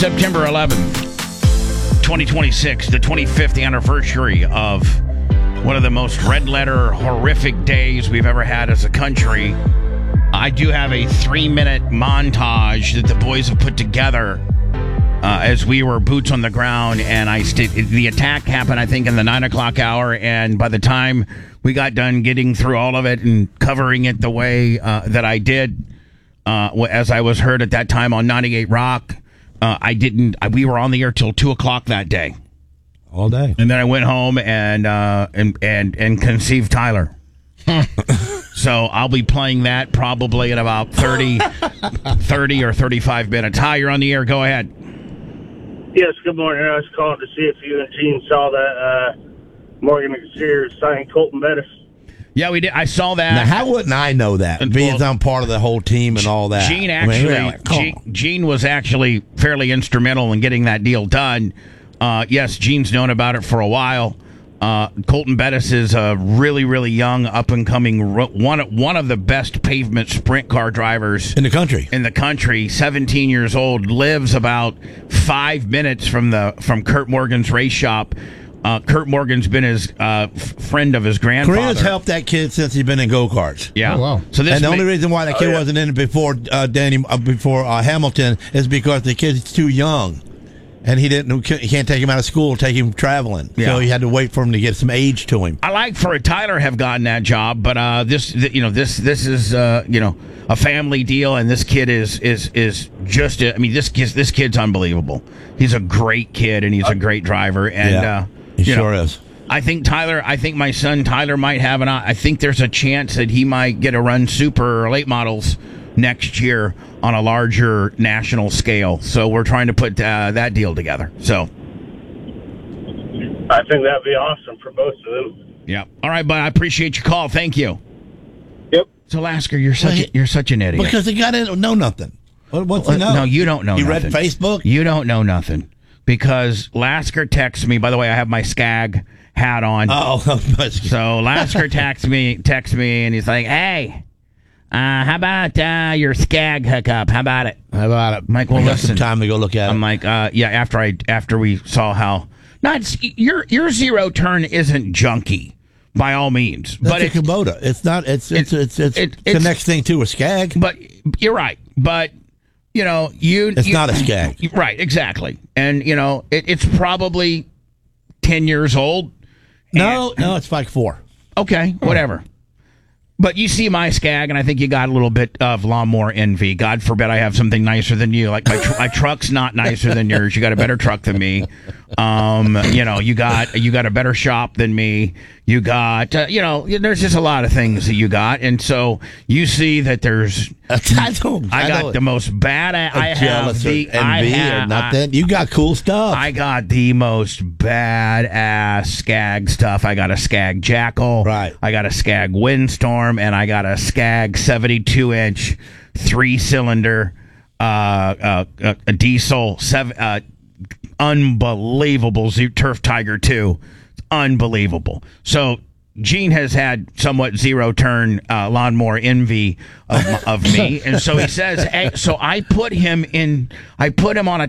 September 11th, 2026, the 25th anniversary of one of the most red-letter, horrific days we've ever had as a country. I do have a 3-minute montage that the boys have put together as we were boots on the ground, and the attack happened, I think, in the 9 o'clock hour, and by the time we got done getting through all of it and covering it the way that I did, as I was heard at that time on 98 Rock, we were on the air till 2 o'clock that day. All day. And then I went home and conceived Tyler. So I'll be playing that probably in about 30 or 35 minutes. Hi, you're on the air. Go ahead. Yes, good morning. I was calling to see if you and Gene saw that Morgan McSteer signed Colton Bettis. Yeah, we did. I saw that. Now, how wouldn't I know that? Being I'm part of the whole team and all that. Gene was actually fairly instrumental in getting that deal done. Yes, Gene's known about it for a while. Colton Bettis is a really, really young, up-and-coming, one of the best pavement sprint car drivers in the country. 17 years old, lives about 5 minutes from Kurt Morgan's race shop. Kurt Morgan's been his friend of his grandfather. Korea's helped that kid since he's been in go-karts. Yeah. Oh, wow. So the only reason why that kid wasn't in it before Hamilton is because the kid's too young. And he can't take him out of school, take him traveling. Yeah. So he had to wait for him to get some age to him. I like for Tyler have gotten that job, but this is a family deal, and this kid is just this kid's unbelievable. He's a great kid, and he's a great driver, and he sure is. I think my son Tyler might have I think there's a chance that he might get a run super or late models next year on a larger national scale. So we're trying to put that deal together. So I think that'd be awesome for both of them. Yeah. All right, bud. I appreciate your call. Thank you. Yep. So Lasker, you're such an idiot. Because the guy didn't know nothing. What's he know? No, you don't know. You nothing. read Facebook? You don't know nothing. Because Lasker texts me. By the way, I have my Skag hat on. So Lasker texts me, and he's like, "Hey, how about your Skag hookup? How about it? I'm like, well, listen, some time to go look at it. I'm like, yeah. After we saw how, your zero turn isn't junky by all means, but it's a Kubota. It's not. It's the next thing to a Skag. But you're right. But it's not a Skag, right? Exactly. And it's probably 10 years old. No, it's like 4. Okay, whatever. But you see my Skag, and I think you got a little bit of lawnmower envy. God forbid I have something nicer than you. Like my truck's not nicer than yours. You got a better truck than me. You got a better shop than me. You got there's just a lot of things that you got, and so you see that there's. I got the most badass. I have the envy or nothing. You got cool stuff. I got the most badass Skag stuff. I got a Skag Jackal. Right. I got a Skag Windstorm, and I got a Skag 72-inch 3-cylinder a diesel unbelievable Turf Tiger 2. It's unbelievable. So Gene has had somewhat zero turn lawnmower envy of me, and so he says, hey, so I put him on a